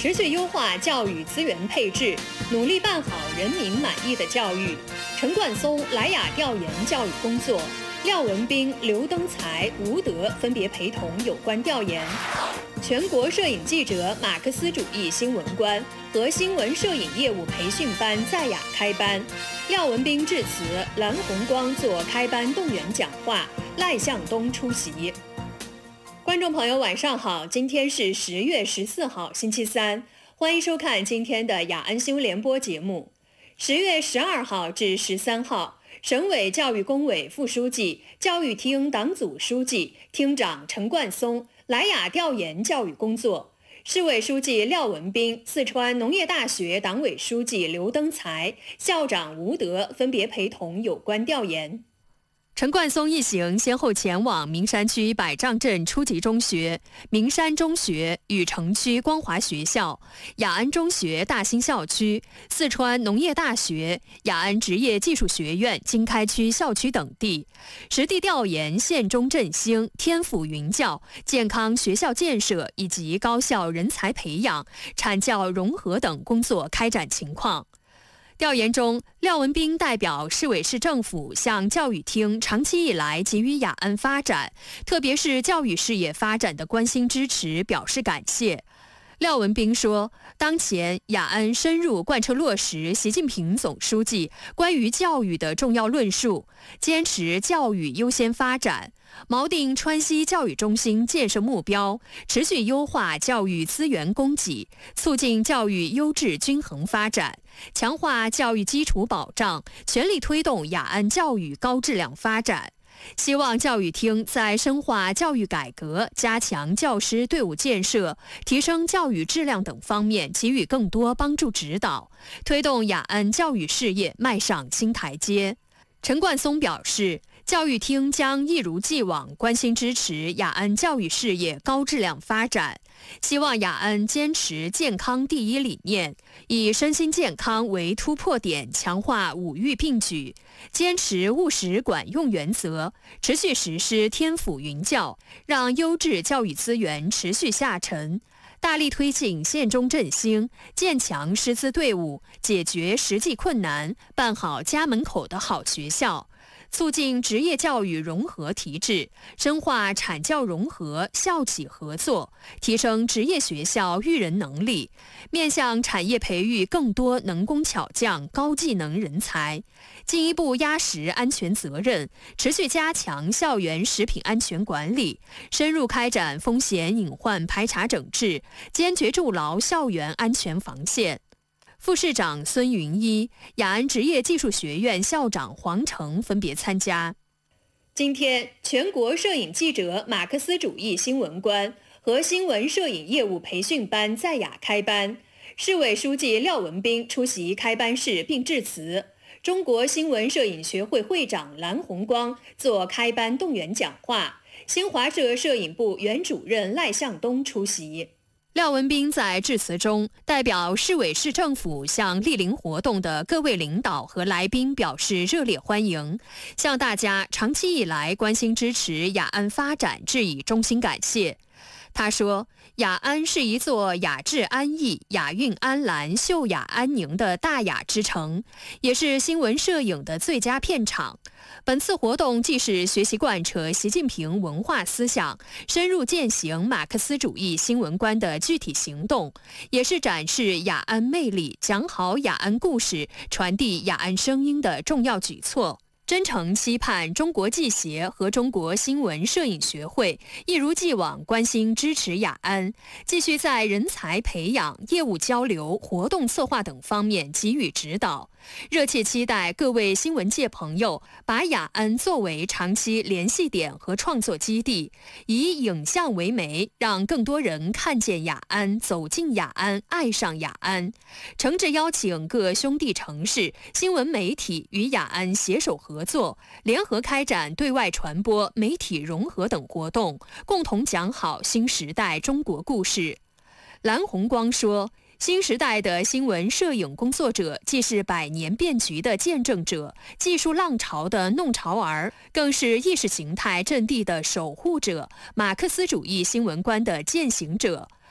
持续优化教育资源配置，努力办好人民满意的教育。陈冠松、莱雅调研教育工作，廖文斌、刘登才、吴德分别陪同有关调研。全国摄影记者马克思主义新闻观和新闻摄影业务培训班在雅开班，廖文斌致辞，蓝红光做开班动员讲话，赖向东出席。观众朋友晚上好，今天是10月14号星期三，欢迎收看今天的雅安新闻联播节目。10月12号至13号，省委教育工委副书记、教育厅党组书记、厅长陈冠松、莱雅调研教育工作，市委书记廖文斌、四川农业大学党委书记刘登才、校长吴德分别陪同有关调研。陈冠松一行先后前往名山区百丈镇初级中学、名山中学、禹城区光华学校、雅安中学大兴校区、四川农业大学、雅安职业技术学院经开区校区等地，实地调研县中振兴、天府云教、健康学校建设以及高校人才培养、产教融合等工作开展情况。调研中，廖文斌代表市委市政府向教育厅长期以来给予雅安发展，特别是教育事业发展的关心支持表示感谢。廖文斌说，当前雅安深入贯彻落实习近平总书记关于教育的重要论述，坚持教育优先发展，锚定川西教育中心建设目标，持续优化教育资源供给，促进教育优质均衡发展，强化教育基础保障，全力推动雅安教育高质量发展。希望教育厅在深化教育改革、加强教师队伍建设、提升教育质量等方面给予更多帮助指导，推动雅安教育事业迈上新台阶。陈冠松表示，教育厅将一如既往关心支持雅安教育事业高质量发展，希望雅安坚持健康第一理念，以身心健康为突破点，强化五育并举，坚持务实管用原则，持续实施天府云教，让优质教育资源持续下沉，大力推进县中振兴，建强师资队伍，解决实际困难，办好家门口的好学校，促进职业教育融合提质，深化产教融合、校企合作，提升职业学校育人能力，面向产业培育更多能工巧匠、高技能人才，进一步压实安全责任，持续加强校园食品安全管理，深入开展风险隐患排查整治，坚决筑牢校园安全防线。副市长孙云一、雅安职业技术学院校长黄成分别参加。今天，全国摄影记者马克思主义新闻观和新闻摄影业务培训班在雅开班，市委书记廖文斌出席开班式并致辞。中国新闻摄影学会会长蓝红光做开班动员讲话，新华社摄影部原主任赖向东出席。廖文斌在致辞中代表市委市政府向莅临活动的各位领导和来宾表示热烈欢迎，向大家长期以来关心支持雅安发展致以衷心感谢。他说，雅安是一座雅致安逸、雅韵安澜、秀雅安宁的大雅之城，也是新闻摄影的最佳片场。本次活动既是学习贯彻习近平文化思想，深入践行马克思主义新闻观的具体行动，也是展示雅安魅力、讲好雅安故事、传递雅安声音的重要举措。真诚期盼中国记协和中国新闻摄影学会一如既往关心支持雅安，继续在人才培养、业务交流、活动策划等方面给予指导。热切期待各位新闻界朋友把雅安作为长期联系点和创作基地，以影像为媒，让更多人看见雅安、走进雅安、爱上雅安。诚挚邀请各兄弟城市新闻媒体与雅安携手合作，联合开展对外传播、媒体融合等活动，共同讲好新时代中国故事。蓝红光说，新时代的新闻摄影工作者既是百年变局的见证者，技术浪潮的弄潮儿，更是意识形态阵地的守护者，马克思主义新闻观的践行者。